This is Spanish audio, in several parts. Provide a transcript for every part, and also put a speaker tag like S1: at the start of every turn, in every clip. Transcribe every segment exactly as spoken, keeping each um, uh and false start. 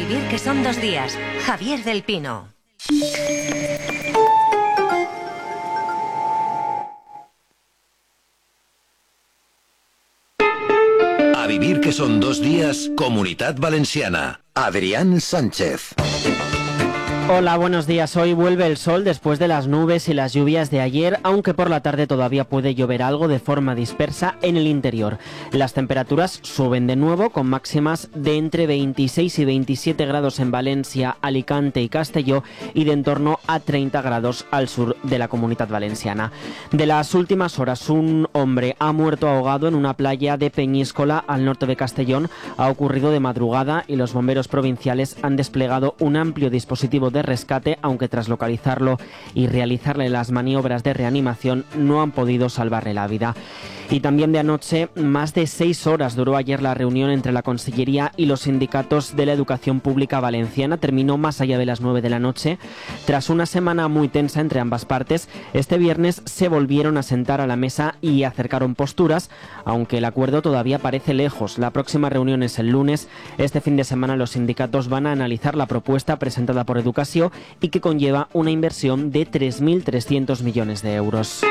S1: vivir que son dos días. Javier del Pino.
S2: A vivir que son dos días, Comunitat Valenciana. Adrián Sánchez.
S3: Hola, buenos días. Hoy vuelve el sol después de las nubes y las lluvias de ayer, aunque por la tarde todavía puede llover algo de forma dispersa en el interior. Las temperaturas suben de nuevo con máximas de entre veintiséis y veintisiete grados en Valencia, Alicante y Castelló y de en torno a treinta grados al sur de la Comunidad Valenciana. De las últimas horas, un hombre ha muerto ahogado en una playa de Peñíscola al norte de Castellón. Ha ocurrido de madrugada y los bomberos provinciales han desplegado un amplio dispositivo de rescate, aunque tras localizarlo y realizarle las maniobras de reanimación no han podido salvarle la vida. Y también de anoche, más de seis horas duró ayer la reunión entre la Consellería y los sindicatos de la educación pública valenciana. Terminó más allá de las nueve de la noche. Tras una semana muy tensa entre ambas partes, este viernes se volvieron a sentar a la mesa y acercaron posturas, aunque el acuerdo todavía parece lejos. La próxima reunión es el lunes. Este fin de semana los sindicatos van a analizar la propuesta presentada por Educación y que conlleva una inversión de tres mil trescientos millones de euros.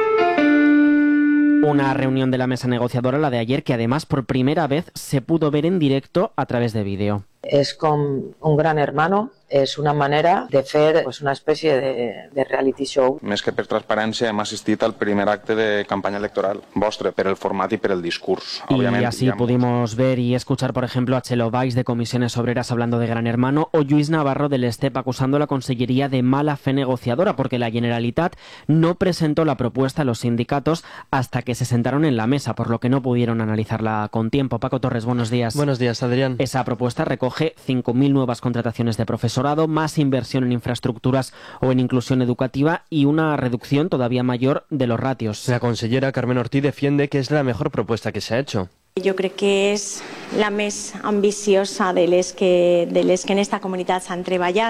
S3: Una reunión de la mesa negociadora, la de ayer, que además por primera vez se pudo ver en directo a través de vídeo.
S4: És com un gran hermano, és una manera de fer pues, una espècie de, de reality show.
S5: Més que per transparència hem assistit al primer acte de campaña electoral vostre, per el format y per el discurs.
S3: Y Obviamente, así ya... pudimos ver y escuchar, por ejemplo, a Chelo Valls de Comisiones Obreras hablando de Gran Hermano o Lluís Navarro del Estep acusando a la Consellería de mala fe negociadora porque la Generalitat no presentó la propuesta a los sindicatos hasta que se sentaron en la mesa, por lo que no pudieron analizarla con tiempo. Paco Torres, buenos días.
S6: Buenos días, Adrián.
S3: Esa propuesta recoge cinco mil nuevas contrataciones de profesorado, más inversión en infraestructuras o en inclusión educativa y una reducción todavía mayor de los ratios.
S6: La consellera Carmen Ortiz defiende que es la mejor propuesta que se ha hecho.
S7: Jo crec que és la més ambiciosa de les que, de les que en esta comunitat s'han treballat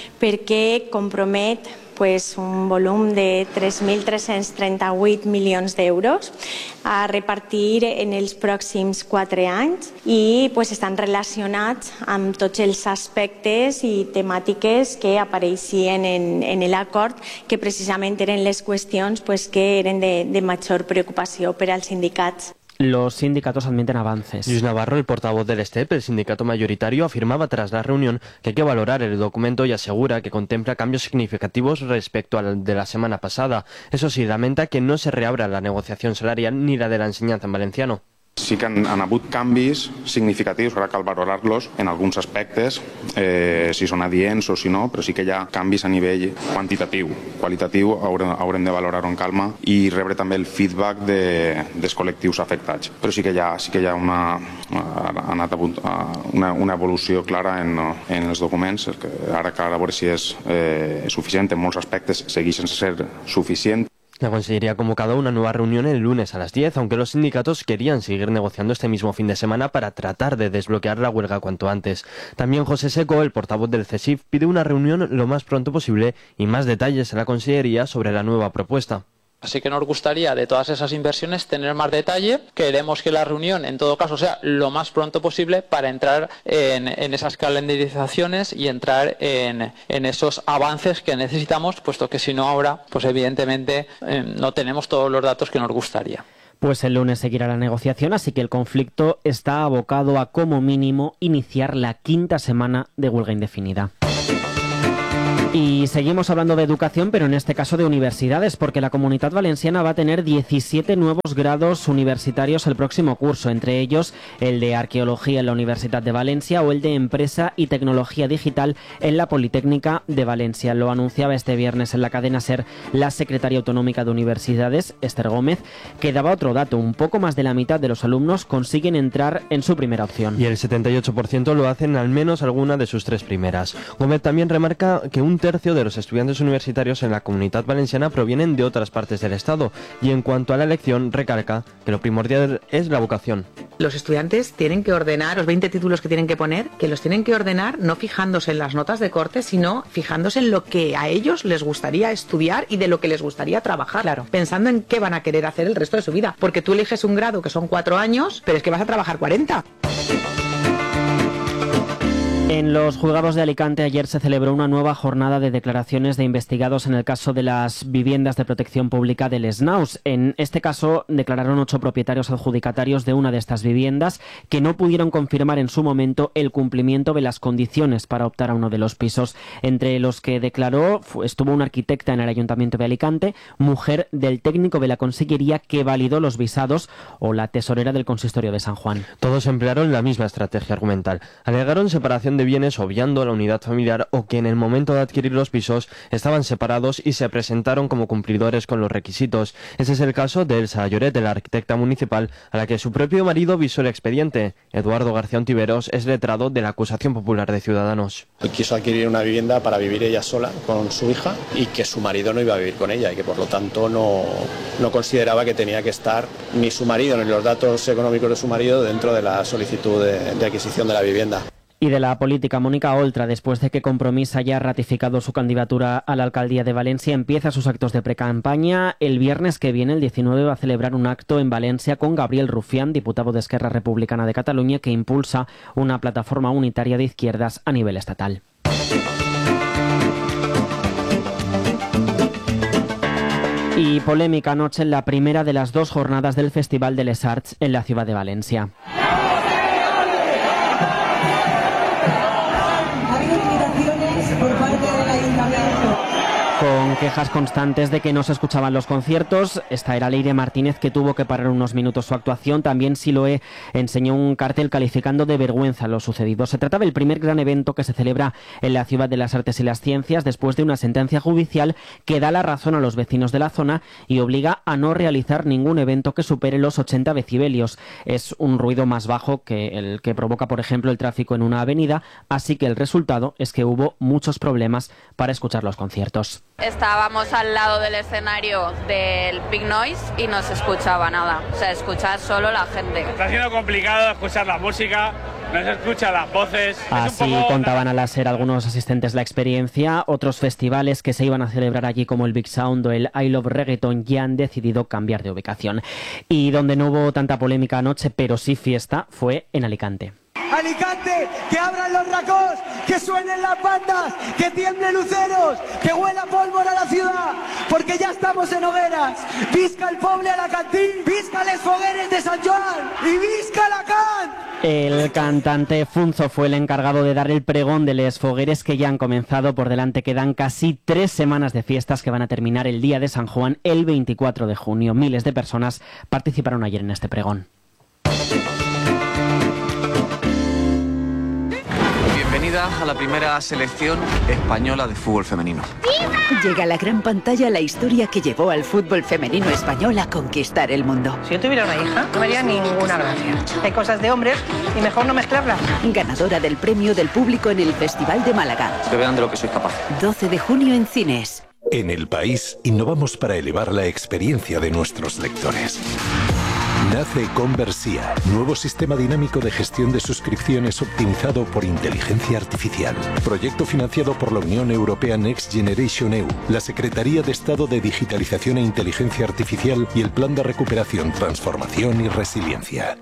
S7: perquè compromet pues, un volum de tres mil tres-cents trenta-vuit milions d'euros a repartir en els pròxims quatre anys i pues, estan relacionats amb tots els aspectes i temàtiques que apareixien en, en l'acord, que precisament eren les qüestions pues, que eren de, de major preocupació per als sindicats.
S3: Los sindicatos admiten avances.
S6: Luis Navarro, el portavoz del Estep, el sindicato mayoritario, afirmaba tras la reunión que hay que valorar el documento y asegura que contempla cambios significativos respecto al de la semana pasada. Eso sí, lamenta que no se reabra la negociación salarial ni la de la enseñanza en valenciano.
S5: Sí que han, han hagut canvis significatius, ara cal valorar-los en alguns aspectes, eh, si són adients o si no, però sí que hi ha canvis a nivell quantitatiu. Qualitatiu haurem, haurem de valorar-ho en calma i rebre també el feedback de, dels col·lectius afectats. Però sí que hi ha, sí que hi ha una, ha anat una, una evolució clara en, en els documents, que ara cal veure si és eh, suficient, en molts aspectes segueix sense ser suficient.
S6: La Consellería ha convocado una nueva reunión el lunes a las diez, aunque los sindicatos querían seguir negociando este mismo fin de semana para tratar de desbloquear la huelga cuanto antes. También José Seco, el portavoz del C E S I F, pide una reunión lo más pronto posible y más detalles a la Consellería sobre la nueva propuesta.
S8: Así que nos gustaría de todas esas inversiones tener más detalle. Queremos que la reunión en todo caso sea lo más pronto posible para entrar en, en esas calendarizaciones y entrar en, en esos avances que necesitamos, puesto que si no ahora, pues evidentemente eh, no tenemos todos los datos que nos gustaría.
S3: Pues el lunes seguirá la negociación, así que el conflicto está abocado a como mínimo iniciar la quinta semana de huelga indefinida. Y seguimos hablando de educación, pero en este caso de universidades, porque la Comunidad Valenciana va a tener diecisiete nuevos grados universitarios el próximo curso, entre ellos el de Arqueología en la Universidad de Valencia o el de Empresa y Tecnología Digital en la Politécnica de Valencia. Lo anunciaba este viernes en la cadena SER la secretaria autonómica de Universidades, Esther Gómez, que daba otro dato: un poco más de la mitad de los alumnos consiguen entrar en su primera opción.
S6: Y el setenta y ocho por ciento lo hacen al menos alguna de sus tres primeras. Gómez también remarca que un tercio de los estudiantes universitarios en la Comunidad Valenciana provienen de otras partes del Estado, y en cuanto a la elección recalca que lo primordial es la vocación.
S9: Los estudiantes tienen que ordenar los veinte títulos que tienen que poner, que los tienen que ordenar no fijándose en las notas de corte, sino fijándose en lo que a ellos les gustaría estudiar y de lo que les gustaría trabajar, claro, pensando en qué van a querer hacer el resto de su vida, porque tú eliges un grado que son cuatro años, pero es que vas a trabajar cuarenta.
S3: En los juzgados de Alicante ayer se celebró una nueva jornada de declaraciones de investigados en el caso de las viviendas de protección pública del Snaus. En este caso declararon ocho propietarios adjudicatarios de una de estas viviendas que no pudieron confirmar en su momento el cumplimiento de las condiciones para optar a uno de los pisos. Entre los que declaró estuvo una arquitecta en el Ayuntamiento de Alicante, mujer del técnico de la Consellería que validó los visados o la tesorera del Consistorio de San Juan.
S6: Todos emplearon la misma estrategia argumental. Alegaron separación de bienes obviando la unidad familiar o que en el momento de adquirir los pisos estaban separados y se presentaron como cumplidores con los requisitos. Ese es el caso de Elsa Lloret, de la arquitecta municipal, a la que su propio marido visó el expediente. Eduardo García Ontiveros es letrado de la acusación popular de Ciudadanos.
S10: Quiso adquirir una vivienda para vivir ella sola con su hija y que su marido no iba a vivir con ella y que por lo tanto no, no consideraba que tenía que estar ni su marido ni los datos económicos de su marido dentro de la solicitud de, de adquisición de la vivienda.
S3: Y de la política, Mónica Oltra, después de que Compromís haya ratificado su candidatura a la alcaldía de Valencia, empieza sus actos de precampaña. El viernes que viene, el diecinueve, va a celebrar un acto en Valencia con Gabriel Rufián, diputado de Esquerra Republicana de Cataluña, que impulsa una plataforma unitaria de izquierdas a nivel estatal. Y polémica anoche en la primera de las dos jornadas del Festival de Les Arts en la ciudad de Valencia. Con quejas constantes de que no se escuchaban los conciertos, esta era Leire Martínez, que tuvo que parar unos minutos su actuación. También Siloé enseñó un cartel calificando de vergüenza lo sucedido. Se trataba del primer gran evento que se celebra en la Ciudad de las Artes y las Ciencias después de una sentencia judicial que da la razón a los vecinos de la zona y obliga a no realizar ningún evento que supere los ochenta decibelios. Es un ruido más bajo que el que provoca, por ejemplo, el tráfico en una avenida, así que el resultado es que hubo muchos problemas para escuchar los conciertos.
S11: Estábamos al lado del escenario del Big Noise y no se escuchaba nada, o sea, escuchar solo la gente.
S12: Está siendo complicado escuchar la música, no se escuchan las voces.
S3: Así
S12: es un poco...
S3: contaban a la SER algunos asistentes la experiencia. Otros festivales que se iban a celebrar allí, como el Big Sound o el I Love Reggaeton, ya han decidido cambiar de ubicación. Y donde no hubo tanta polémica anoche, pero sí fiesta, fue en Alicante.
S13: Alicante, que abran los racos, que suenen las bandas, que tiemblen luceros, que huela pólvora la ciudad, porque ya estamos en hogueras. Visca el poble Alacantín, visca les fogueres de San Joan y visca Alacant.
S3: El cantante Funzo fue el encargado de dar el pregón de les fogueres que ya han comenzado. Por delante quedan casi tres semanas de fiestas que van a terminar el día de San Juan, el veinticuatro de junio. Miles de personas participaron ayer en este pregón.
S14: Bienvenida a la primera selección española de fútbol femenino.
S15: Llega a la gran pantalla la historia que llevó al fútbol femenino español a conquistar el mundo.
S16: Si yo tuviera una hija, no me haría ninguna gracia. Hay cosas de hombres y mejor no mezclarlas.
S15: Ganadora del premio del público en el Festival de Málaga.
S14: Que vean de lo que soy capaz.
S15: doce de junio en cines.
S2: En El País innovamos para elevar la experiencia de nuestros lectores. Nace Conversia, nuevo sistema dinámico de gestión de suscripciones optimizado por inteligencia artificial. Proyecto financiado por la Unión Europea Next Generation E U, la Secretaría de Estado de Digitalización e Inteligencia Artificial y el Plan de Recuperación, Transformación y Resiliencia.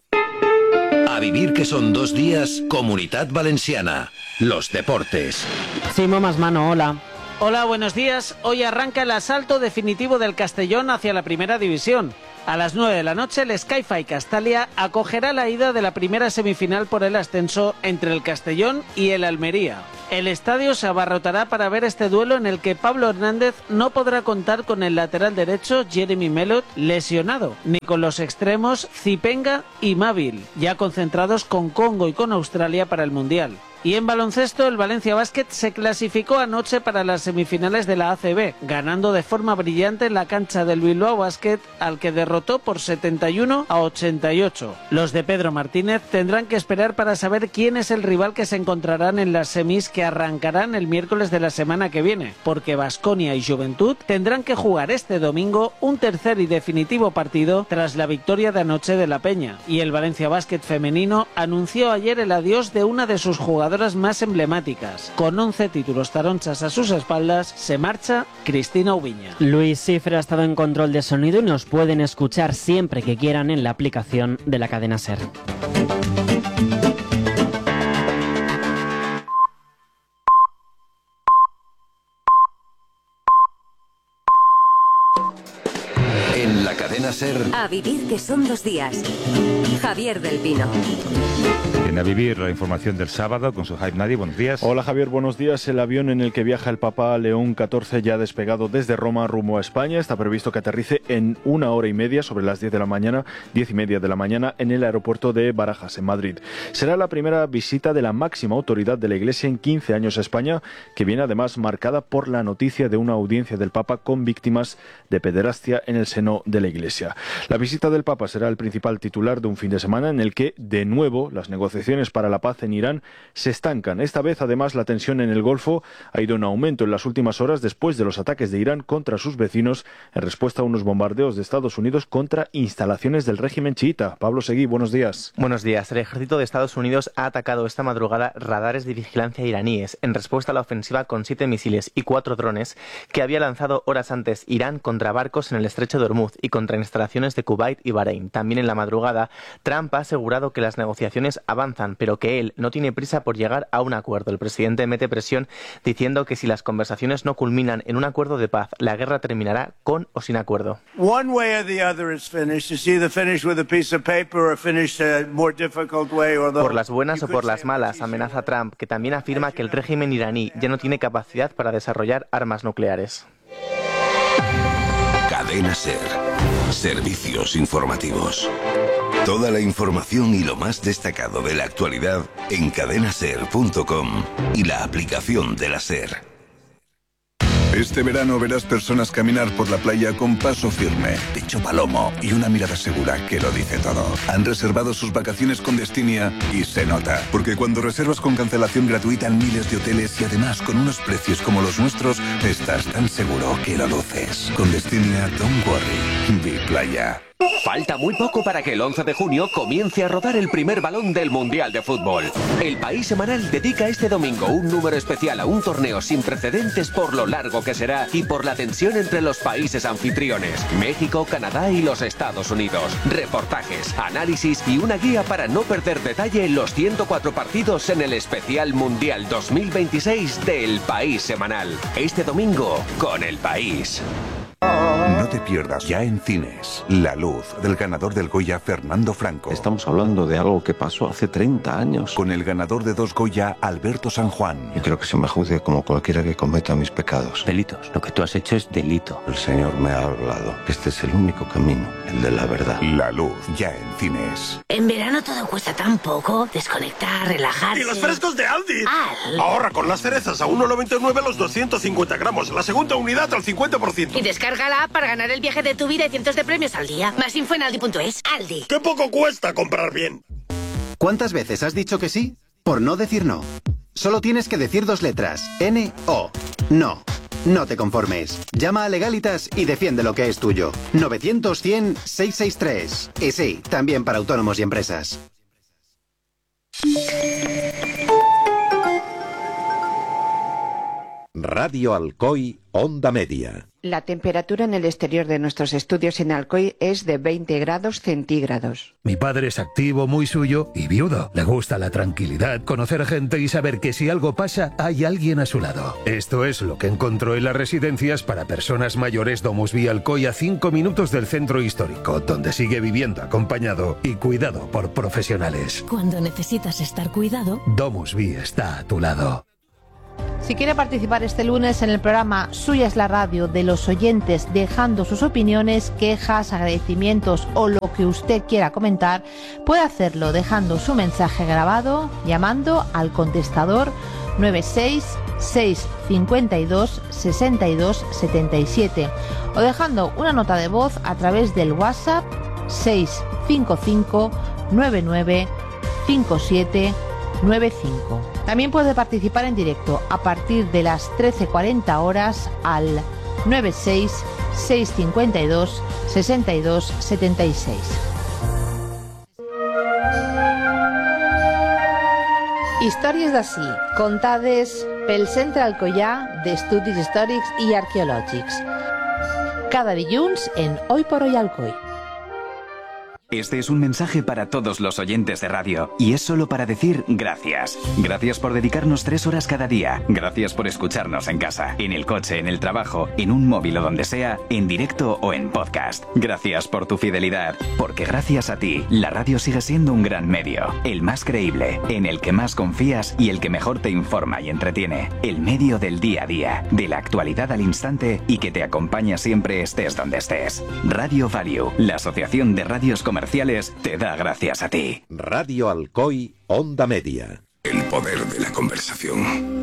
S2: A vivir que son dos días, Comunitat Valenciana. Los deportes.
S3: Simo Masmano, hola.
S17: Hola, buenos días. Hoy arranca el asalto definitivo del Castellón hacia la primera división. A las nueve de la noche, el Sky-Fi Castalia acogerá la ida de la primera semifinal por el ascenso entre el Castellón y el Almería. El estadio se abarrotará para ver este duelo en el que Pablo Hernández no podrá contar con el lateral derecho Jeremy Melot lesionado, ni con los extremos Zipenga y Mávil, ya concentrados con Congo y con Australia para el Mundial. Y en baloncesto, el Valencia Basket se clasificó anoche para las semifinales de la A C B, ganando de forma brillante en la cancha del Bilbao Basket, al que derrotó por setenta y uno a ochenta y ocho. Los de Pedro Martínez tendrán que esperar para saber quién es el rival que se encontrarán en las semis que arrancarán el miércoles de la semana que viene, porque Baskonia y Juventud tendrán que jugar este domingo un tercer y definitivo partido tras la victoria de anoche de la Peña. Y el Valencia Basket femenino anunció ayer el adiós de una de sus jugadoras más emblemáticas. Con once títulos taronchas a sus espaldas, se marcha Cristina Ubiña.
S3: Luis Cifra ha estado en control de sonido y nos pueden escuchar siempre que quieran en la aplicación de la cadena SER.
S2: Cadena SER.
S1: A vivir que son dos días. Javier del Pino.
S18: Viene a vivir la información del sábado con su Hype Nadi. Buenos días.
S19: Hola Javier, buenos días. El avión en el que viaja el Papa León catorce ya ha despegado desde Roma rumbo a España. Está previsto que aterrice en una hora y media, sobre las diez de la mañana, diez y media de la mañana, en el aeropuerto de Barajas, en Madrid. Será la primera visita de la máxima autoridad de la Iglesia en quince años a España, que viene además marcada por la noticia de una audiencia del Papa con víctimas de pederastia en el seno de la Iglesia. La visita del Papa será el principal titular de un fin de semana en el que, de nuevo, las negociaciones para la paz en Irán se estancan. Esta vez, además, la tensión en el Golfo ha ido en aumento en las últimas horas después de los ataques de Irán contra sus vecinos en respuesta a unos bombardeos de Estados Unidos contra instalaciones del régimen chiita. Pablo Seguí, buenos días.
S20: Buenos días. El ejército de Estados Unidos ha atacado esta madrugada radares de vigilancia iraníes en respuesta a la ofensiva con siete misiles y cuatro drones que había lanzado horas antes Irán contra barcos en el estrecho de Hormuz y contra instalaciones de Kuwait y Bahrein. También en la madrugada, Trump ha asegurado que las negociaciones avanzan, pero que él no tiene prisa por llegar a un acuerdo. El presidente mete presión diciendo que si las conversaciones no culminan en un acuerdo de paz, la guerra terminará con o sin acuerdo. Por las buenas o por las malas, amenaza Trump, que también afirma que el régimen iraní ya no tiene capacidad para desarrollar armas nucleares.
S21: Cadena SER. Servicios informativos. Toda la información y lo más destacado de la actualidad en cadena ser punto com y la aplicación de la SER.
S22: Este verano verás personas caminar por la playa con paso firme, techo palomo y una mirada segura que lo dice todo. Han reservado sus vacaciones con Destinia y se nota, porque cuando reservas con cancelación gratuita en miles de hoteles y además con unos precios como los nuestros, estás tan seguro que lo luces. Con Destinia, don't worry, vi playa.
S23: Falta muy poco para que el once de junio comience a rodar el primer balón del Mundial de Fútbol. El País Semanal dedica este domingo un número especial a un torneo sin precedentes por lo largo que será y por la tensión entre los países anfitriones, México, Canadá y los Estados Unidos. Reportajes, análisis y una guía para no perder detalle en los ciento cuatro partidos en el especial Mundial dos mil veintiséis del País Semanal. Este domingo con El País.
S22: No te pierdas ya en cines La Luz, del ganador del Goya Fernando Franco.
S24: Estamos hablando de algo que pasó hace treinta años.
S22: Con el ganador de dos Goya, Alberto San Juan.
S24: Y creo que se me juzgue como cualquiera que cometa mis pecados.
S25: Delitos. Lo que tú has hecho es delito.
S24: El Señor me ha hablado. Este es el único camino, el de la verdad.
S22: La Luz, ya en cines.
S26: En verano todo cuesta tan poco. Desconectar, relajarse.
S27: ¡Y los frescos de Aldi!
S26: ¡Al!
S27: Ahorra con las cerezas a uno noventa y nueve los doscientos cincuenta gramos. La segunda unidad al cincuenta por ciento.
S26: Y descarga la app para ganar el viaje de tu vida y cientos de premios al día. Más info en aldi punto es. Aldi.
S27: ¡Qué poco cuesta comprar bien!
S28: ¿Cuántas veces has dicho que sí? Por no decir no. Solo tienes que decir dos letras. N O. No. No te conformes. Llama a Legalitas y defiende lo que es tuyo. novecientos cien seiscientos sesenta y tres. Y sí, también para autónomos y empresas.
S2: Radio Alcoy, Onda Media.
S29: La temperatura en el exterior de nuestros estudios en Alcoy es de veinte grados centígrados.
S30: Mi padre es activo, muy suyo y viudo. Le gusta la tranquilidad, conocer gente y saber que si algo pasa, hay alguien a su lado. Esto es lo que encontró en las residencias para personas mayores Domusvi Alcoy, a cinco minutos del centro histórico, donde sigue viviendo acompañado y cuidado por profesionales.
S31: Cuando necesitas estar cuidado,
S30: Domusvi está a tu lado.
S32: Si quiere participar este lunes en el programa Suya es la radio de los oyentes, dejando sus opiniones, quejas, agradecimientos o lo que usted quiera comentar, puede hacerlo dejando su mensaje grabado llamando al contestador nueve seis seis cinco dos seis dos siete siete o dejando una nota de voz a través del WhatsApp seis cinco cinco nueve nueve cinco siete nueve cinco. También puede participar en directo a partir de las trece cuarenta horas al nueve seis seis cinco dos seis dos siete seis. Històries d'ací, contades pel Centre Alcoià d'Estudis Històrics i Arqueològics. Cada dilluns en Hoy por Hoy Alcoy.
S4: Este es un mensaje para todos los oyentes de radio y es solo para decir gracias. Gracias por dedicarnos tres horas cada día. Gracias por escucharnos en casa, en el coche, en el trabajo, en un móvil o donde sea, en directo o en podcast. Gracias por tu fidelidad, porque gracias a ti, la radio sigue siendo un gran medio, el más creíble, en el que más confías y el que mejor te informa y entretiene. El medio del día a día, de la actualidad al instante y que te acompaña siempre estés donde estés. Radio Value, la Asociación de Radios Comerciales, te da gracias a ti.
S5: Radio Alcoy, Onda Media.
S21: El poder de la conversación.